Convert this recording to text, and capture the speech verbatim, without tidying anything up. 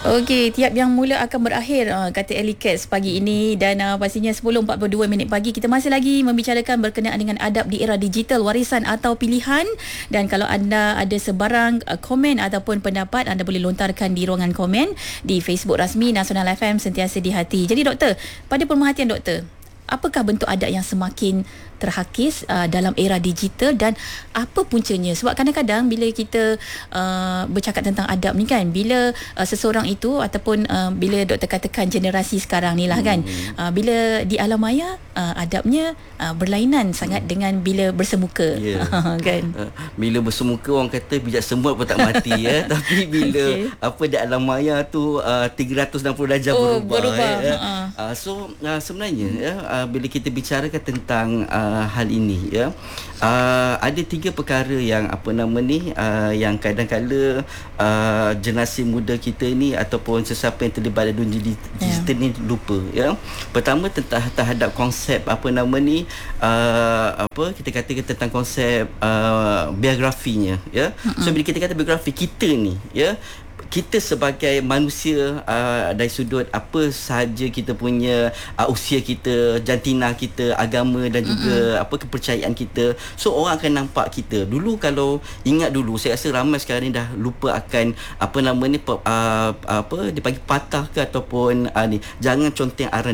Okey, tiap yang mula akan berakhir, uh, kata Ellie Katz pagi ini, dan uh, pastinya sepuluh empat puluh dua minit pagi kita masih lagi membicarakan berkenaan dengan adab di era digital, warisan atau pilihan. Dan kalau anda ada sebarang uh, komen ataupun pendapat, anda boleh lontarkan di ruangan komen di Facebook rasmi Nasional F M, sentiasa di hati. Jadi doktor, pada pemerhatian doktor, apakah bentuk adab yang semakin terhakis uh, dalam era digital dan apa puncanya? Sebab kadang-kadang bila kita uh, bercakap tentang adab ni kan, bila uh, seseorang itu ataupun uh, bila doktor katakan generasi sekarang ni lah kan, hmm. uh, bila di alam maya uh, adabnya uh, berlainan sangat hmm. dengan bila bersemuka. Yeah. Kan? Uh, bila bersemuka orang kata bijak semut pun tak mati ya. Tapi bila okay. apa di alam maya tu uh, tiga ratus enam puluh darjah oh, berubah. berubah. Ya. Uh-huh. Uh, so uh, sebenarnya ya, uh, bila kita bicarakan tentang uh, Uh, hal ini ya, uh, ada tiga perkara yang apa nama ni uh, yang kadang-kala uh, generasi muda kita ni ataupun sesiapa yang terlibat dalam dunia digital yeah. ni lupa ya. Pertama tentang terhadap konsep apa nama ni uh, apa kita katakan tentang konsep uh, biografinya ya. Mm-hmm. So bila kita kata biografi kita ni ya, kita sebagai manusia uh, dari sudut apa sahaja kita punya uh, usia kita, jantina kita, agama dan juga mm-hmm. apa kepercayaan kita. So orang akan nampak kita. Dulu kalau ingat dulu, saya rasa ramai sekarang ni dah lupa akan apa nama ni uh, apa dipanggil patah ke ataupun uh, ni jangan conteng arang